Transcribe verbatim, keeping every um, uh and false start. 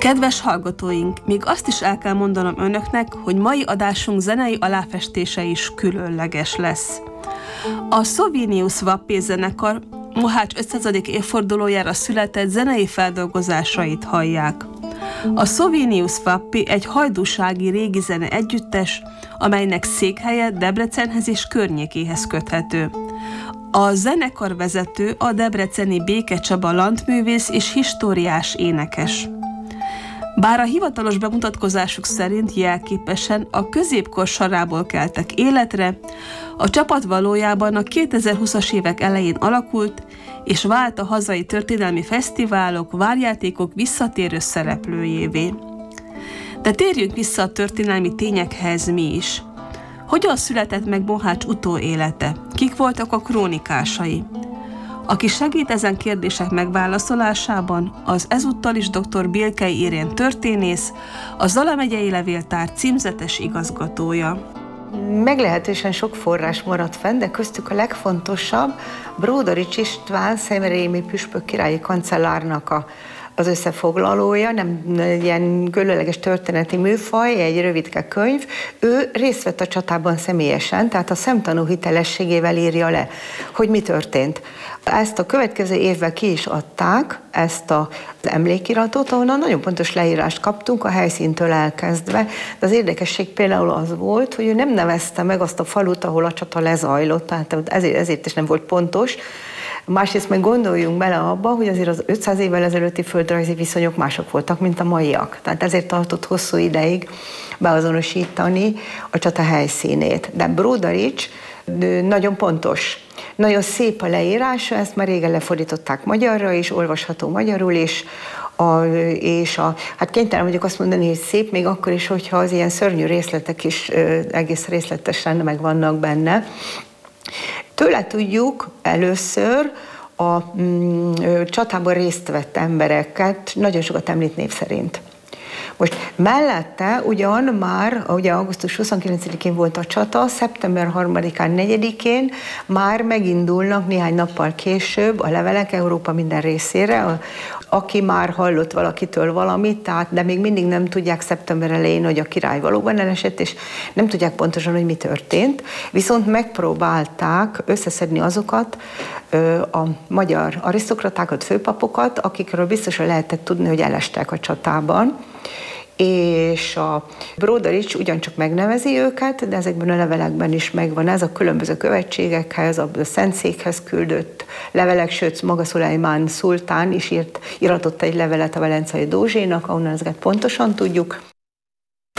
Kedves hallgatóink, még azt is el kell mondanom önöknek, hogy mai adásunk zenei aláfestése is különleges lesz. A Szovinius Vappé zenekar Mohács ötszázadik évfordulójára született zenei feldolgozásait hallják. A Szovinius Vappé egy hajdúsági régi zene együttes, amelynek székhelye Debrecenhez és környékéhez köthető. A zenekar vezető a debreceni Béke Csaba landművész és históriás énekes. Bár a hivatalos bemutatkozásuk szerint jelképesen a középkor sorából keltek életre, a csapat valójában a kétezer-húszas évek elején alakult, és vált a hazai történelmi fesztiválok, várjátékok visszatérő szereplőjévé. De térjünk vissza a történelmi tényekhez mi is. Hogyan született meg Mohács utóélete? Kik voltak a krónikásai? Aki segít ezen kérdések megválaszolásában, az ezúttal is dr. Bilkei Irén történész, a Zala megyei levéltár címzetes igazgatója. Meglehetősen sok forrás maradt fenn, de köztük a legfontosabb Bródarics István szemerémi püspök királyi kancellárnak a az összefoglalója, nem ilyen különleges történeti műfaj, egy rövidke könyv. Ő részt vett a csatában személyesen, tehát a szemtanú hitelességével írja le, hogy mi történt. Ezt a következő évben ki is adták, ezt az emlékiratot, ahonnan nagyon pontos leírást kaptunk a helyszíntől elkezdve. De az érdekesség például az volt, hogy ő nem nevezte meg azt a falut, ahol a csata lezajlott, tehát ezért, ezért is nem volt pontos. Másrészt meg gondoljunk bele abba, hogy azért az ötszáz évvel ezelőtti földrajzi viszonyok mások voltak, mint a maiak. Tehát ezért tartott hosszú ideig beazonosítani a csata helyszínét. De Bródarics nagyon pontos. Nagyon szép a leírása, ezt már régen lefordították magyarra is, olvasható magyarul is, a, és a, hát kénytelen vagyok azt mondani, hogy szép, még akkor is, hogyha az ilyen szörnyű részletek is egész részletesen meg vannak benne. Tőle tudjuk először a mm, csatában részt vett embereket, nagyon sokat említ név szerint. Most mellette ugyan már, ugye augusztus huszonkilencedikén volt a csata, szeptember harmadikán, negyedikén már megindulnak néhány nappal később a levelek Európa minden részére, aki már hallott valakitől valamit, tehát, de még mindig nem tudják szeptember elején, hogy a király valóban elesett, és nem tudják pontosan, hogy mi történt, viszont megpróbálták összeszedni azokat, a magyar arisztokratákat, főpapokat, akikről biztosan lehetett tudni, hogy elestek a csatában, és a Bródarics ugyancsak megnevezi őket, de ezekben a levelekben is megvan ez a különböző követségekhez, a Szentszékhez küldött levelek, sőt maga Szulejmán szultán is írt, iratott egy levelet a velencei Dózsénak, ahonnan ezeket pontosan tudjuk.